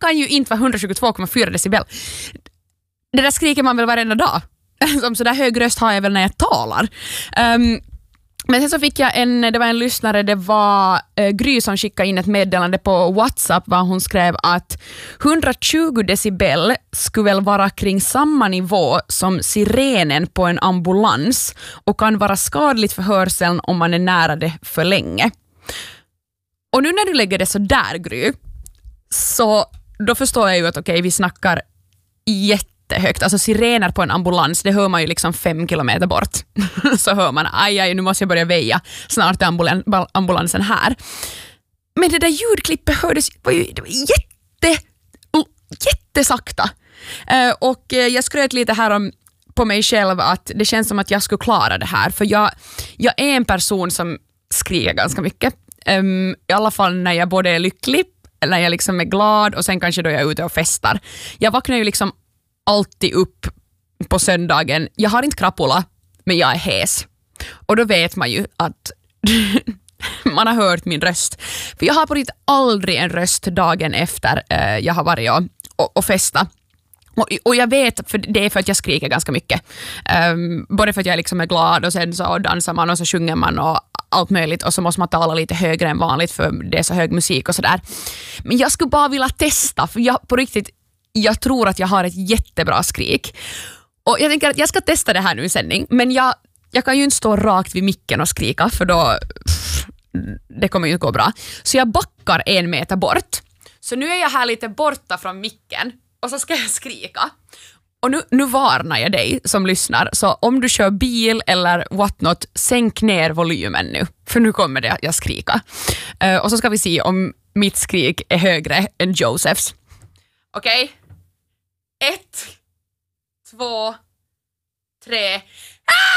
kan ju inte vara 122,4 decibel. Det där skriker man väl varenda dag. Som så där hög röst har jag väl när jag talar. Men sen så fick jag det var en lyssnare, det var Gry som skickade in ett meddelande på WhatsApp var hon skrev att 120 decibel skulle väl vara kring samma nivå som sirenen på en ambulans och kan vara skadligt för hörseln om man är nära det för länge. Och nu när du lägger det så där, Gry, så då förstår jag ju att vi snackar jättehögt. Alltså sirener på en ambulans, det hör man ju liksom 5 kilometer bort. Så hör man, aj, nu måste jag börja väja. Snart är ambulansen här. Men det där ljudklippet hördes, det var jättesakta. Och jag skröt lite här på mig själv att det känns som att jag skulle klara det här. För jag är en person som skriker ganska mycket. I alla fall när jag både är lycklig, när jag liksom är glad och sen kanske då jag är ute och festar. Jag vaknar ju liksom alltid upp på söndagen. Jag har inte krapula, men jag är hes. Och då vet man ju att man har hört min röst. För jag har på riktigt aldrig en röst dagen efter jag har varit och festat. Och jag vet, för det är för att jag skriker ganska mycket. Både för att jag liksom är glad och sen så dansar man och så sjunger man och allt möjligt och så måste man tala lite högre än vanligt för det är så hög musik och sådär. Men jag skulle bara vilja testa för jag tror att jag har ett jättebra skrik. Och jag tänker att jag ska testa det här nu i sändning, men jag kan ju inte stå rakt vid micken och skrika för då det kommer ju inte gå bra. Så jag backar 1 meter bort. Så nu är jag här lite borta från micken och så ska jag skrika. Och nu varnar jag dig som lyssnar. Så om du kör bil eller whatnot, sänk ner volymen nu. För nu kommer det att jag skrika. Och så ska vi se om mitt skrik är högre än Josephs. Okej? 1, 2, 3.